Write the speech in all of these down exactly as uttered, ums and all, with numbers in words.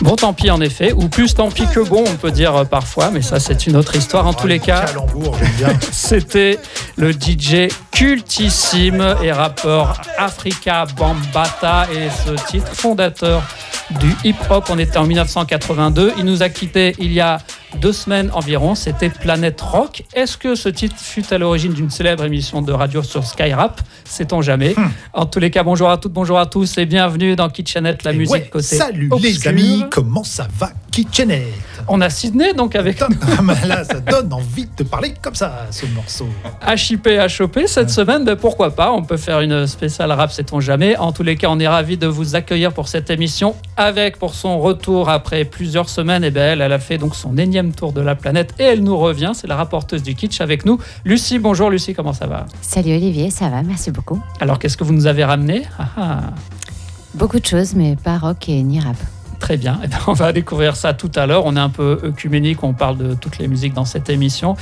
Bon, tant pis en effet, ou plus tant pis que bon, on peut dire parfois, mais ça c'est une autre histoire. En tous les cas, calembour, j'aime bien. C'était le D J cultissime et rappeur Afrika Bambaataa et ce titre fondateur du hip-hop. On était en dix-neuf cent quatre-vingt-deux. Il nous a quittés il y a deux semaines environ. C'était Planète Rock. Est-ce que ce titre fut à l'origine d'une célèbre émission de radio sur Skyrap ? Sait-on jamais. Hum. En tous les cas, bonjour à toutes, bonjour à tous et bienvenue dans Kitchenette, la et musique ouais, côté salut obscur. Les amis, comment ça va Kitchenette ? On a Sydney donc avec donne, nous. Là, ça donne envie de parler comme ça, ce morceau. H I P H O P cette ouais. semaine, ben pourquoi pas, on peut faire une spéciale rap, sait-on jamais. En tous les cas, on est ravis de vous accueillir pour cette émission avec, pour son retour après plusieurs semaines, et ben elle, elle a fait donc son énième tour de la planète et elle nous revient, c'est la rapporteuse du Kitsch avec nous. Lucie, bonjour Lucie, comment ça va ? Salut Olivier, ça va, merci beaucoup. Alors, qu'est-ce que vous nous avez ramené ? ah, ah. Beaucoup de choses, mais pas rock et ni rap. Très bien, eh bien, on va découvrir ça tout à l'heure. On est un peu œcuménique, on parle de toutes les musiques dans cette émission.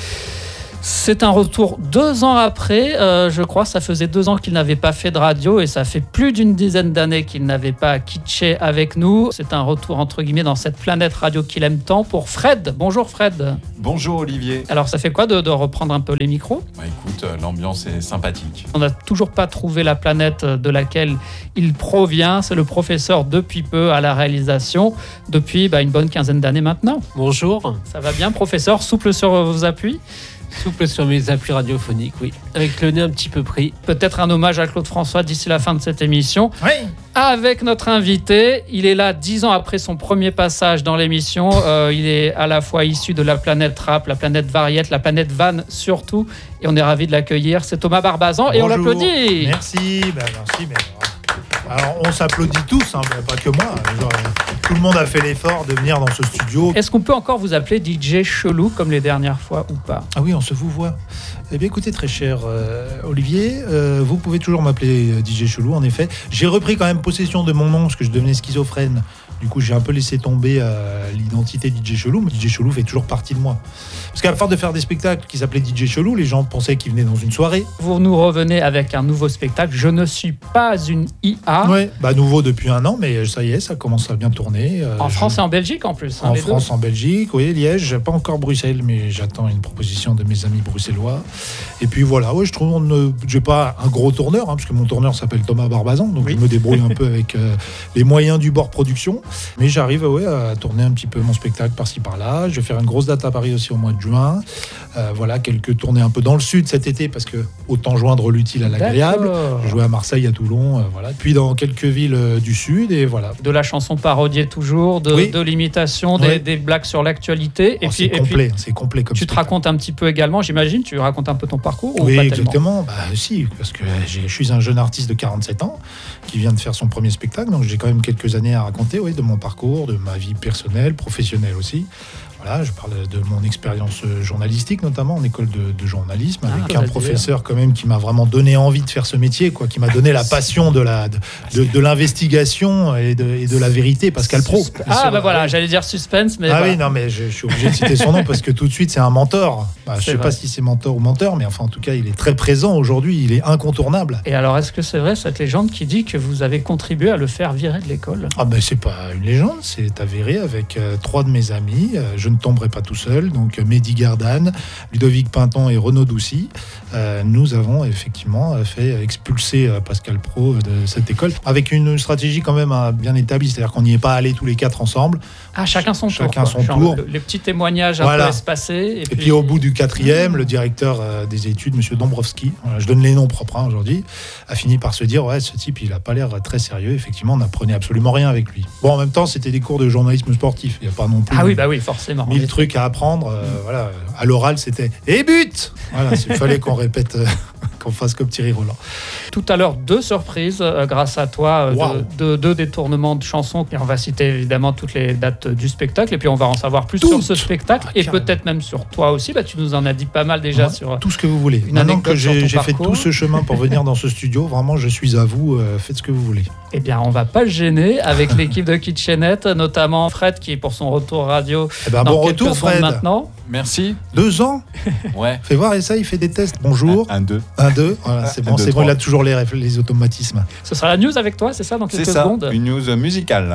C'est un retour deux ans après, euh, je crois, ça faisait deux ans qu'il n'avait pas fait de radio et ça fait plus d'une dizaine d'années qu'il n'avait pas kitché avec nous. C'est un retour entre guillemets dans cette planète radio qu'il aime tant pour Fred. Bonjour Fred. Bonjour Olivier. Alors ça fait quoi de, de reprendre un peu les micros ? Bah écoute, euh, l'ambiance est sympathique. On n'a toujours pas trouvé la planète de laquelle il provient. C'est le professeur depuis peu à la réalisation, depuis bah, une bonne quinzaine d'années maintenant. Bonjour. Ça va bien professeur, souple sur vos appuis ? Souple sur mes appuis radiophoniques, oui. Avec le nez un petit peu pris. Peut-être un hommage à Claude François d'ici la fin de cette émission. Oui. Avec notre invité, il est là dix ans après son premier passage dans l'émission. Euh, il est à la fois issu de la planète rap, la planète variette, la planète van surtout. Et on est ravis de l'accueillir. C'est Thomas Barbazan. Bonjour. Et on l'applaudit. Merci, ben merci. Mais... Alors, on s'applaudit tous, hein, pas que moi. Genre, tout le monde a fait l'effort de venir dans ce studio. Est-ce qu'on peut encore vous appeler D J Chelou comme les dernières fois ou pas ? Ah oui, on se vous voit. Eh bien, écoutez, très cher euh, Olivier, euh, vous pouvez toujours m'appeler D J Chelou, en effet. J'ai repris quand même possession de mon nom parce que je devenais schizophrène. Du coup, j'ai un peu laissé tomber euh, l'identité D J Chelou, mais D J Chelou fait toujours partie de moi. Parce qu'à force de faire des spectacles qui s'appelaient D J Chelou, les gens pensaient qu'ils venaient dans une soirée. Vous nous revenez avec un nouveau spectacle. Je ne suis pas une I A. Oui, bah nouveau depuis un an, mais ça y est, ça commence à bien tourner. Euh, en France je... et en Belgique en plus. Hein, en France, deux. En Belgique, oui, Liège, pas encore Bruxelles, mais j'attends une proposition de mes amis bruxellois. Et puis voilà, ouais, je trouve, on ne... j'ai pas un gros tourneur, hein, parce que mon tourneur s'appelle Thomas Barbazan, donc oui. Je me débrouille un peu avec euh, les moyens du bord production. Mais j'arrive ouais, à tourner un petit peu mon spectacle par-ci par-là. Je vais faire une grosse date à Paris aussi au mois de juin. Euh, voilà, quelques tournées un peu dans le sud cet été, parce que autant joindre l'utile à l'agréable. D'accord. Je jouais à Marseille, à Toulon, euh, voilà. Puis dans quelques villes euh, du sud, et voilà. De la chanson parodiée toujours, de, oui. de l'imitation, des, oui. des blagues sur l'actualité. Oh, et c'est puis, complet, et puis, c'est complet comme tu spectacle. te racontes un petit peu également, j'imagine, tu racontes un peu ton parcours oui, ou pas exactement. Bah, si, parce que j'ai, je suis un jeune artiste de quarante-sept ans qui vient de faire son premier spectacle, donc j'ai quand même quelques années à raconter, oui, de mon parcours, de ma vie personnelle, professionnelle aussi. Voilà, je parle de mon expérience journalistique, notamment en école de, de journalisme, avec ah, un professeur quand même qui m'a vraiment donné envie de faire ce métier, quoi, qui m'a donné la passion de, la, de, de, de l'investigation et de, et de la vérité, Pascal Praud. Ah, sûr, bah voilà, oui. J'allais dire suspense, mais. Ah voilà. oui, non, mais je, je suis obligé de citer son nom parce que tout de suite, c'est un mentor. Bah, je ne sais vrai. pas si c'est mentor ou menteur, mais enfin, en tout cas, il est très présent aujourd'hui, il est incontournable. Et alors, est-ce que c'est vrai cette légende qui dit que vous avez contribué à le faire virer de l'école ? Ah, ben, c'est pas une légende, c'est avéré avec euh, trois de mes amis. Euh, je ne tomberai pas tout seul. Donc Mehdi Gardan, Ludovic Pinton et Renaud Doucy, euh, nous avons effectivement fait expulser euh, Pascal Praud de cette école avec une stratégie quand même euh, bien établie, c'est-à-dire qu'on n'y est pas allés tous les quatre ensemble. Ah, chacun son chacun tour. Son Genre, tour. Le, les petits témoignages voilà. un peu espacés. Et, et puis... puis au bout du quatrième, mmh. le directeur euh, des études, M. Dombrovski, voilà, je donne les noms propres hein, aujourd'hui, a fini par se dire ouais, ce type, il n'a pas l'air très sérieux. Effectivement, on n'apprenait absolument rien avec lui. Bon, en même temps, c'était des cours de journalisme sportif. Il n'y a pas non plus. Ah oui, bah oui, forcément. Mille trucs à apprendre. Euh, voilà, à l'oral c'était et but. Voilà, il fallait qu'on répète, euh, qu'on fasse comme Thierry Roland. Tout à l'heure, deux surprises euh, grâce à toi, euh, wow. deux de, de détournements de chansons. Et on va citer évidemment toutes les dates du spectacle, et puis on va en savoir plus toutes. Sur ce spectacle, ah, et carrément. Peut-être même sur toi aussi. Bah, tu nous en as dit pas mal déjà ouais, sur tout ce que vous voulez. Maintenant que j'ai, j'ai fait tout ce chemin pour venir dans ce studio, vraiment, je suis à vous. Euh, faites ce que vous voulez. Eh bien, on va pas le gêner avec l'équipe de Kitchenette, notamment Fred qui est pour son retour radio. Eh ben, bon retour, Fred. Maintenant. Merci. Deux ans. Ouais. Fais voir, et ça, il fait des tests. Bonjour. Un, un deux. Un, deux. Voilà, c'est bon, un, deux, c'est bon, il a toujours les, les automatismes. Ce sera la news avec toi, c'est ça, dans quelques c'est ça, secondes. Une news musicale.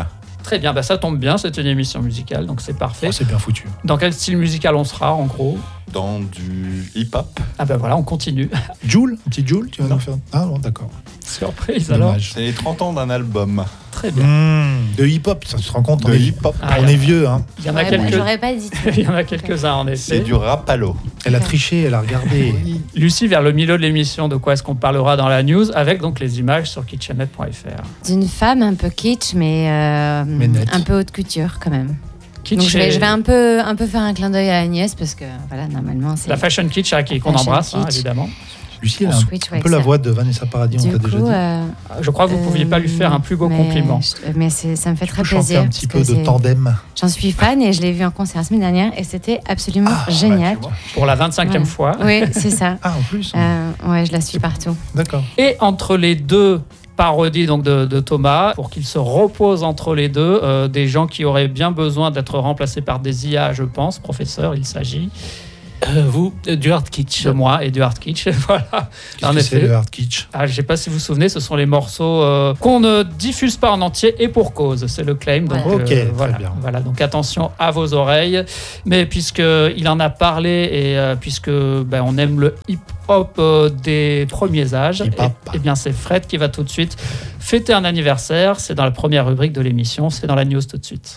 Très bien, bah ça tombe bien, c'est une émission musicale, donc c'est parfait. Oh, c'est bien foutu. Dans quel style musical on sera, en gros? Dans du hip-hop. Ah ben voilà, on continue. Joule, un petit Joule, tu vas Non. nous faire. Ah bon, d'accord. Surprise alors. Dommage. C'est les trente ans d'un album Très bien. Mmh, de hip-hop, ça se rend compte. de on est, hip-hop. Ah, on est vieux, hein. Il y en a Ouais, quelques... J'aurais pas dit. Il y en a quelques-uns en C'est effet. du rapalo. Elle a triché, elle a regardé. Lucie, vers le milieu de l'émission, de quoi est-ce qu'on parlera dans la news, avec donc les images sur kitchennet point f r. D'une femme un peu kitsch, mais, euh, Mais nette. un peu haute couture quand même. Kitsch Donc je vais, et- je vais un, peu, un peu faire un clin d'œil à Agnès parce que voilà, normalement c'est. La fashion kitsch à qui qu'on Fashion embrasse, hein, kitsch. évidemment. Lucie, elle a un, Switch, un ouais, peu la ça. voix de Vanessa Paradis, on Du t'a déjà coup, dit. euh, Je crois que vous ne pouviez pas lui faire un plus beau mais compliment. je- Mais c'est- ça me fait Tu très peux chanter plaisir. un petit peu parce que de c'est- tandem. J'en suis fan et je l'ai vu en concert la semaine dernière et c'était absolument Ah, ouais, génial. tu vois. Pour la vingt-cinquième Ouais. fois. Oui, c'est ça. Ah, en plus. Euh, ouais, je la suis partout. D'accord. Et entre les deux parodies donc de, de Thomas, pour qu'il se repose entre les deux, euh, des gens qui auraient bien besoin d'être remplacés par des I A, je pense, professeur, il s'agit Euh, vous, euh, du hard kitsch. de moi et du hard kitsch. Voilà. Qu'est-ce En que c'est effet. le hard kitsch? Ah, je ne sais pas si vous vous souvenez, ce sont les morceaux euh, qu'on ne diffuse pas en entier et pour cause. C'est le claim. Donc, Ouais. Ok, très voilà, bien. voilà. Donc attention à vos oreilles. Mais puisqu'il en a parlé et euh, puisque ben, on aime le hip-hop euh, des premiers âges, et, Hip-hop. eh bien c'est Fred qui va tout de suite fêter un anniversaire. C'est dans la première rubrique de l'émission. C'est dans la news tout de suite.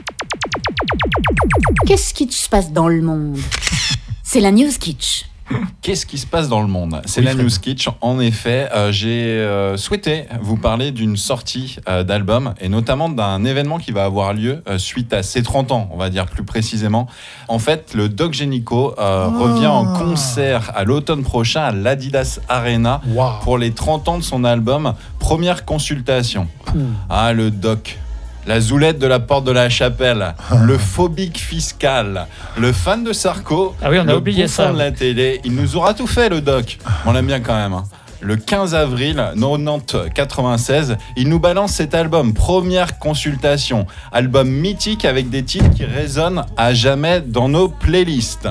Qu'est-ce qui se passe dans le monde? C'est la News Kitsch. Qu'est-ce qui se passe dans le monde? C'est Oui, la Fred. News Kitsch. En effet, euh, j'ai euh, souhaité vous parler d'une sortie euh, d'album et notamment d'un événement qui va avoir lieu euh, suite à ses trente ans, on va dire plus précisément. En fait, le Doc Génico euh, Oh. revient en concert à l'automne prochain à l'Adidas Arena Waouh. pour les trente ans de son album Première Consultation. Ah, le Doc. La zoulette de la porte de la chapelle, le phobique fiscal, le fan de Sarko, Ah oui, on a le oublié bouffon ça. de la télé. Il nous aura tout fait, le Doc. On l'aime bien quand même. hein. Le quinze avril quatre-vingt-dix quatre-vingt-seize, il nous balance cet album, Première Consultation. Album mythique avec des titres qui résonnent à jamais dans nos playlists.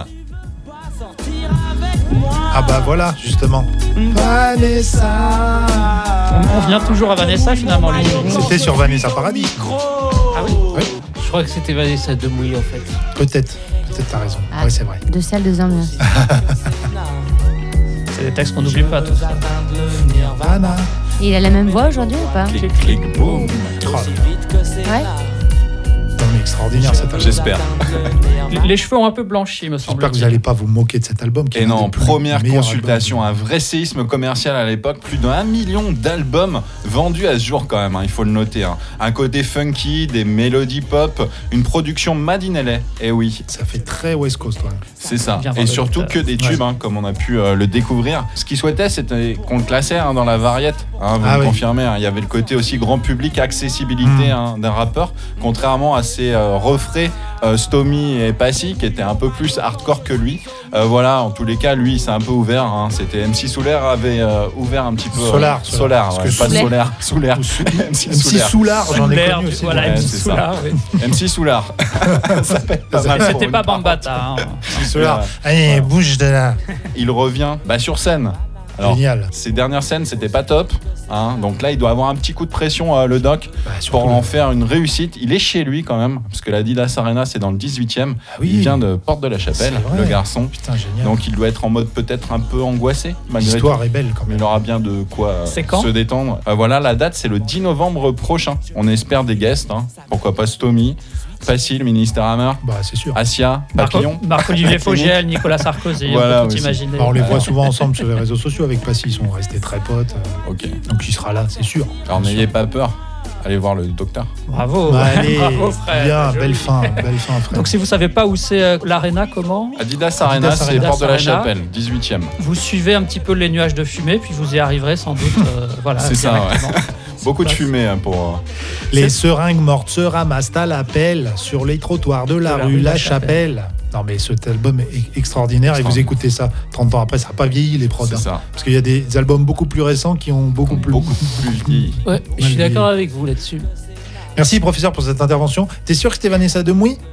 Ah bah voilà, justement. Vanessa. On, on vient toujours à Vanessa finalement. Lui. C'était sur Vanessa Paradis. Ah oui. Oui, Je crois que c'était Vanessa Demouy en fait. peut-être. Peut-être t'as raison. Ah. Oui, c'est vrai. De celle de ambiance. C'est des textes qu'on n'oublie pas tous. Nirvana. Il a la même voix aujourd'hui ou pas? Clic, clic, boum. Oh, Ouais. non, mais extraordinaire cet album. J'espère. Les cheveux ont un peu blanchi, me semble. J'espère que vous n'allez pas vous moquer de cet album. Qui est Et l'un non, des plus première meilleurs consultation, albums un vrai séisme commercial à l'époque, plus d'un million d'albums vendus à ce jour quand même, hein, il faut le noter. hein. Un côté funky, des mélodies pop, une production made in L A, et oui, de- Ça fait très West Coast. Ouais. c'est ça. Bien Et voir le surtout docteur. que des tubes, hein, comme on a pu euh, le découvrir. Ce qu'il souhaitait, c'était qu'on le classait hein, dans la variette, hein, vous Ah me oui. confirmez. hein. Il y avait le côté aussi grand public, accessibilité Mm. hein, d'un rappeur, contrairement à ses euh, refraits euh, Stomy et Passy, qui étaient un peu plus hardcore que lui. Euh, voilà, en tous les cas, lui, c'est un peu ouvert. hein. C'était M C Soulaire avait euh, ouvert un petit peu. euh, Solar, Solar. Solar, Parce ouais, que pas Soulaire. Soulaire. Soulaire. Ou Sou- M C M C Soulaire. Soulard, j'en ai Soulaire, connu aussi. voilà, ouais, M C c'est ça. Soulaire, oui. M C Soulard. Ça peut être pas Et mal Et pour c'était une pas parole. Bambata. hein. Soulard. Allez, bouge de là. Il revient bah, sur scène. Alors, Génial. ses dernières scènes, c'était pas top. hein. Donc là, il doit avoir un petit coup de pression, euh, le doc, Bah, surtout pour le- en faire une réussite. Il est chez lui quand même, parce que la Didas Arena, c'est dans le dix-huitième. Ah oui. Il vient de Porte de la Chapelle, C'est vrai. le garçon. Putain, génial. Donc il doit être en mode peut-être un peu angoissé, malgré tout. L'histoire est belle quand Mais même. il aura bien de quoi euh, C'est quand se détendre. Euh, voilà, la date, c'est le dix novembre prochain. On espère des guests. hein. Pourquoi pas Stomy, Facile, Minister Hammer, Bah, c'est sûr. Asia, Marco- Papillon. Marc-Olivier Fogiel, Nicolas Sarkozy, Voilà on peut tout aussi. imaginer. Bah, on les voit souvent ensemble sur les réseaux sociaux avec Passy. Ils sont restés très potes. euh, Ok. Donc il sera là, c'est sûr. Alors Bien n'ayez sûr. pas peur. Allez voir le docteur. Bravo. Bah, allez, Bravo, frère. bien, Joli. belle fin, belle fin, frère. Donc si vous savez pas où c'est euh, l'Arena, comment Adidas Arena, c'est Arena. Porte de la Arena. Chapelle, dix-huitième. vous suivez un petit peu les nuages de fumée, puis vous y arriverez sans doute. euh, voilà, C'est ça, ouais. directement. Beaucoup de Bah, fumée hein, pour. euh, Les seringues mortes se ramassent à l'appel sur les trottoirs de la rue La Chapelle. Non mais cet album est extraordinaire et vous écoutez ça trente ans après, ça n'a pas vieilli les prods. C'est hein. ça. Parce qu'il y a des albums beaucoup plus récents qui ont beaucoup plus... Beaucoup plus vieilli. Ouais, je suis d'accord avec vous là-dessus. Merci professeur pour cette intervention. T'es sûr que c'était Vanessa Demouy?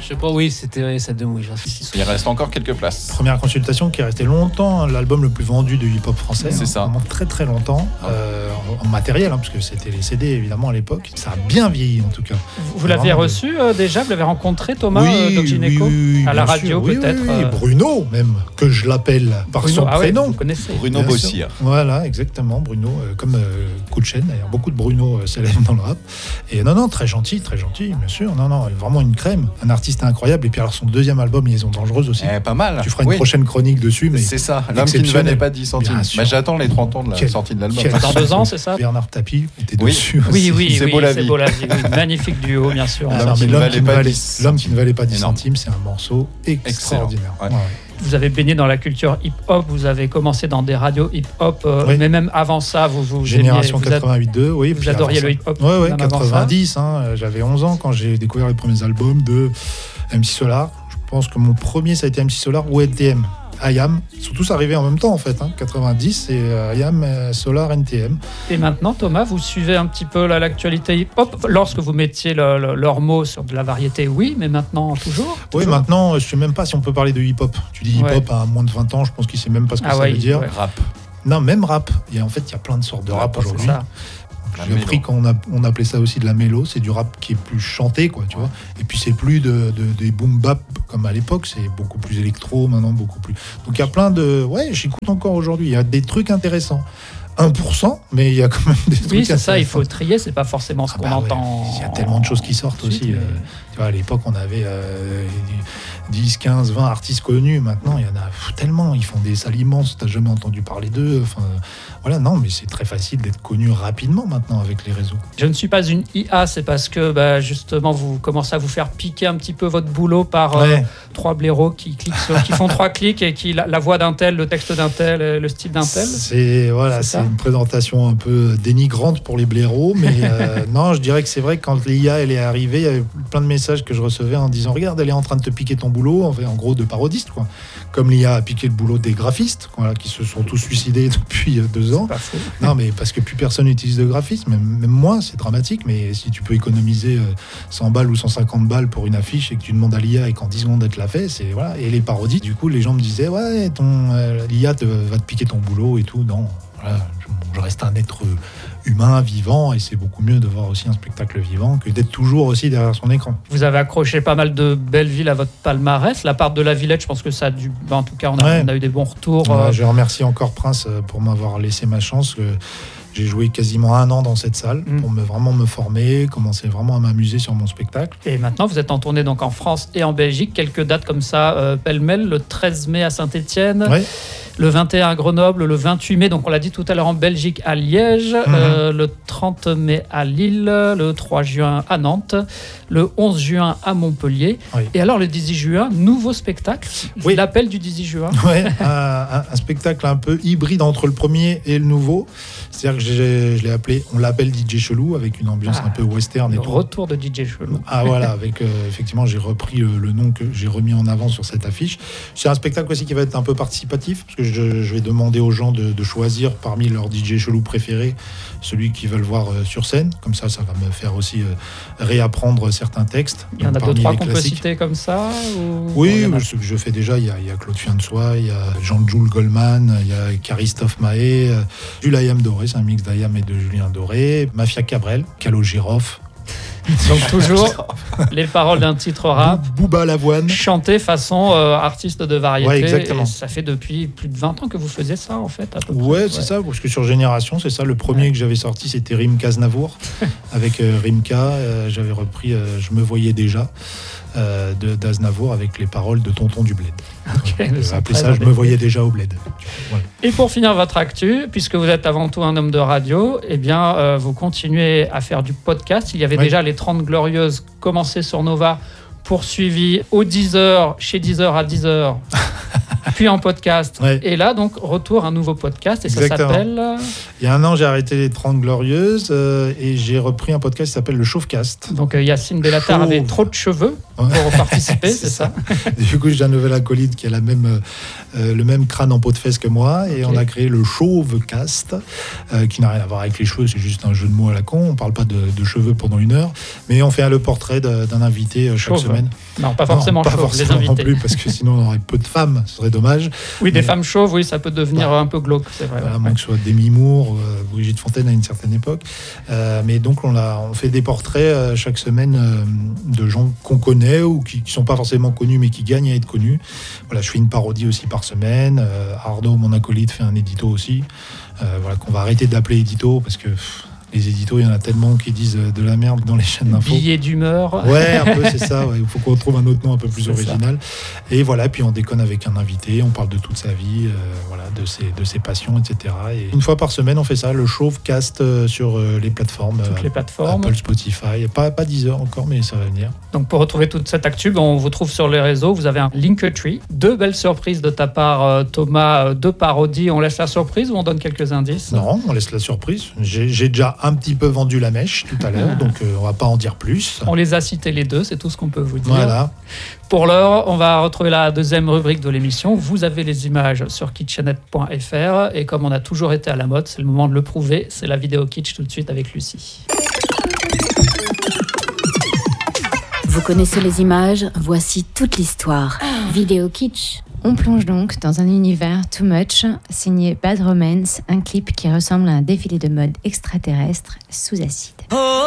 Je sais pas, oui, c'était ouais, ça de oui, j'en suis sûr. Il reste encore quelques places. Première consultation qui est resté longtemps l'album le plus vendu de hip-hop français. C'est hein, ça. Vraiment très très longtemps. Euh, en, en matériel, hein, parce que c'était les C D évidemment à l'époque. Ça a bien vieilli en tout cas. Vous, vous l'aviez Vraiment, reçu euh, déjà, vous l'avez rencontré Thomas oui, euh, Doc Gineco oui, oui, à la bien radio sûr. Oui, peut-être. oui, oui. euh, Bruno même, que je l'appelle par Bruno, son ah ouais, prénom. vous connaissez. Bruno Bien Bossir. sûr. Voilà, exactement, Bruno, euh, comme euh, coup de chaîne d'ailleurs, beaucoup de Bruno euh, célèbres dans le rap. Et non, non, très gentil, très gentil, bien sûr. Non, non, vraiment une crème, un artiste incroyable. Et puis alors son deuxième album, Liaison dangereuse aussi. Eh, pas mal. Tu feras une Oui. prochaine chronique dessus, mais C'est ça, l'homme qui ne exceptionnel. valait pas dix centimes. Bien sûr. Bah, j'attends les trente ans de la Quel- sortie de l'album. quel- Dans deux ans, c'est ça Bernard Tapie était Oui. dessus. Oui, oui, C'est oui, beau la c'est vie. beau la vie. Oui, magnifique duo, bien sûr. Ah, L'homme non, qui mais ne l'homme valait qui ne pas valait- dix l'homme qui ne valait pas dix Énorme. centimes, c'est un morceau extraordinaire. Ouais. Ouais, ouais. Vous avez baigné dans la culture hip-hop, vous avez commencé dans des radios hip-hop, euh, Oui. mais même avant ça, vous vous Génération aimiez- vous ad- quatre-vingt-huit deux, oui. vous puis adoriez avant le ça- hip-hop Ouais, ouais, même avant ça. quatre-vingt-dix. Hein, j'avais onze ans quand j'ai découvert les premiers albums de M C Solar. Je pense que mon premier, ça a été M C Solar ou N T M. I A M, ils sont tous arrivés en même temps en fait. Hein. quatre-vingt-dix, c'est euh, I A M, euh, Solar, N T M. Et maintenant, Thomas, vous suivez un petit peu là, l'actualité hip-hop. Lorsque vous mettiez le- le- leurs mots sur de la variété, oui, mais maintenant, toujours Oui, toujours maintenant, je ne sais même pas si on peut parler de hip-hop. Tu dis hip-hop Ouais. à moins de vingt ans, je pense qu'il ne sait même pas ce que Ah ça ouais, veut dire. ouais. Rap. Non, même rap. Il y a, en fait, il y a plein de sortes de rap C'est aujourd'hui. ça. La J'ai appris mélo. qu'on a, on appelait ça aussi de la mélo, c'est du rap qui est plus chanté, quoi, tu vois. Et puis c'est plus de, de- des boom bap comme à l'époque, c'est beaucoup plus électro maintenant, beaucoup plus. Donc il y a plein de, ouais, j'écoute encore aujourd'hui. Il y a des trucs intéressants. un pour cent, mais il y a quand même des trucs Oui, c'est ça, il intéressants. faut trier, c'est pas forcément ce Ah qu'on bah ouais, entend. il y a tellement de choses qui sortent ensuite, aussi. mais- euh, tu vois, à l'époque, on avait euh, dix, quinze, vingt artistes connus. Maintenant, il y en a pff, tellement. Ils font des salles immenses. Tu n'as jamais entendu parler d'eux. Enfin, voilà, non, mais c'est très facile d'être connu rapidement maintenant avec les réseaux. Je ne suis pas une I A, c'est parce que bah, justement vous commencez à vous faire piquer un petit peu votre boulot par euh, Ouais. trois blaireaux qui, cliquent sur- qui font trois clics et qui la, la voix d'un tel, le texte d'un tel, euh, le style d'un tel. C'est voilà, C'est c'est ça. une présentation un peu dénigrante pour les blaireaux, mais euh, non, je dirais que c'est vrai que quand l'I A elle est arrivée, il y avait plein de messages que je recevais en disant regarde, elle est en train de te piquer ton boulot, en fait, en gros de parodiste quoi. Comme l'I A a piqué le boulot des graphistes, voilà, qui se sont tous suicidés depuis euh, deux ans. Pas faux. Non, mais parce que plus personne n'utilise de graphisme, même, même moi, c'est dramatique, mais si tu peux économiser euh, cent balles ou cent cinquante balles pour une affiche et que tu demandes à l'I A et qu'en dix secondes elle te l'a fait, c'est voilà. Et les parodies, du coup, les gens me disaient ouais, ton euh, l'I A te, va te piquer ton boulot et tout. Non, voilà, je, je reste un être humain, vivant, et c'est beaucoup mieux de voir aussi un spectacle vivant que d'être toujours aussi derrière son écran. Vous avez accroché pas mal de belles villes à votre palmarès. La part de la Villette, je pense que ça a dû. bah, en tout cas, on a, Ouais. on a eu des bons retours. Ouais, euh, je remercie encore Prince euh, pour m'avoir laissé ma chance. euh, J'ai joué quasiment un an dans cette salle Mm. pour me, vraiment me former, commencer vraiment à m'amuser sur mon spectacle. Et maintenant, vous êtes en tournée donc en France et en Belgique. Quelques dates comme ça, euh, pêle-mêle, le treize mai à Saint-Étienne, Ouais. le vingt et un à Grenoble, le vingt-huit mai, donc on l'a dit tout à l'heure en Belgique à Liège, Mhm. euh, le trente mai à Lille, le trois juin à Nantes, le onze juin à Montpellier. Oui. Et alors le dix-huit juin, nouveau spectacle, Oui. l'appel du dix-huit juin. Ouais, un, un- un spectacle un peu hybride entre le premier et le nouveau. C'est-à-dire que j'ai- je l'ai appelé, on l'appelle D J Chelou, avec une ambiance Ah, un peu western et Le tout. retour de D J Chelou. Ah voilà, avec euh, effectivement, j'ai repris euh, le nom que j'ai remis en avant sur cette affiche. C'est un spectacle aussi qui va être un peu participatif, parce que je, je vais demander aux gens de, de choisir parmi leurs D J chelous préférés celui qu'ils veulent voir euh, sur scène. Comme ça, ça va me faire aussi euh, réapprendre certains textes. Il y en a deux, parmi trois les qu'on peut classiques. citer comme ça ou... Bon, Oui, il y en a- ce que je fais déjà, il y a, il y a Claude Fiansois, il y a Jean-Jules Goldman, il y a Christophe Mahé, euh, Jules Ayam Doré, c'est un mix d'Ayam et de Julien Doré, Mafia Cabrel, Calogirov, Donc toujours les paroles d'un titre rap. Bou- Booba Lavoine. Chanté façon euh, artiste de variété. Ouais, exactement. Et ça fait depuis plus de vingt ans que vous faisiez ça, en fait, à peu près. Ouais, c'est ça, parce que sur Génération, c'est ça. Le premier Ouais. que j'avais sorti, c'était Rimka Znavour. Avec euh, Rimka, euh, j'avais repris euh, Je me voyais déjà euh, de d'Aznavour avec les paroles de Tonton du Bled. Ok, Donc, le euh, son appelé très ça Je me embêté. voyais déjà au Bled. Voilà. Et pour finir votre actu, puisque vous êtes avant tout un homme de radio, eh bien, euh, vous continuez à faire du podcast. Il y avait Ouais. déjà les trente Glorieuses commencées sur Nova, poursuivies au dix heures, chez dix heures à dix heures. puis en podcast. Ouais. Et là, donc, retour à un nouveau podcast. Et Exactement. ça s'appelle... Il y a un an, j'ai arrêté les trente Glorieuses euh, et j'ai repris un podcast qui s'appelle Le Chauve-Cast. Donc, euh, Yacine Bellatar Chauve. avait trop de cheveux pour Ouais. participer, C'est c'est ça, Du coup, j'ai un nouvel acolyte qui a la même, euh, le même crâne en peau de fesse que moi. Et Ok. on a créé le Chauve-Cast, euh, qui n'a rien à voir avec les cheveux, c'est juste un jeu de mots à la con. On ne parle pas de, de cheveux pendant une heure. Mais on fait le portrait de- d'un invité euh, chaque Chauve. semaine. Non, pas forcément Non, pas chauve, forcément les invités. non plus, parce que sinon on aurait peu de femmes, ce serait dommage. Oui, des Mais- femmes chauves, oui, ça peut devenir un peu glauque, c'est vrai. Voilà, à ouais. moins que ce soit Demi Moore, euh, Brigitte Fontaine à une certaine époque. Euh, mais donc on, a, on fait des portraits euh, chaque semaine euh, de gens qu'on connaît ou qui ne sont pas forcément connus mais qui gagnent à être connus. Voilà, je fais une parodie aussi par semaine. Euh, Arnaud, mon acolyte, fait un édito aussi. Euh, voilà, qu'on va arrêter d'appeler édito parce que pff, les éditos, il y en a tellement qui disent euh, de la merde dans les chaînes d'infos. Billets d'humeur. Ouais, un peu, c'est ça. ouais. Il faut qu'on trouve un autre nom un peu plus C'est original. Et voilà, puis on déconne avec un invité, on parle de toute sa vie, euh, voilà, de ses, de ses passions, et cetera. Et une fois par semaine, on fait ça, le Chauve-Cast euh, sur euh, les plateformes. Toutes euh, les plateformes. Apple, Spotify. Pas, pas Deezer encore, mais ça va venir. Donc pour retrouver toute cette actu, ben, on vous trouve sur les réseaux. Vous avez un Linktree. Deux belles surprises de ta part, euh, Thomas. euh, Deux parodies. On laisse la surprise ou on donne quelques indices? Non, on laisse la surprise. J'ai j'ai déjà un petit peu vendu la mèche tout à l'heure, donc euh, on va pas en dire plus. On les a cités les deux, c'est tout ce qu'on peut vous dire. Voilà. Pour l'heure, on va retrouver la deuxième rubrique de l'émission. Vous avez les images sur kitchenette point f r. Et comme on a toujours été à la mode, c'est le moment de le prouver. C'est la vidéo kitsch tout de suite avec Lucie. Vous connaissez les images, voici toute l'histoire. Vidéo kitsch. On plonge donc dans un univers too much, signé Bad Romance, un clip qui ressemble à un défilé de mode extraterrestre sous acide.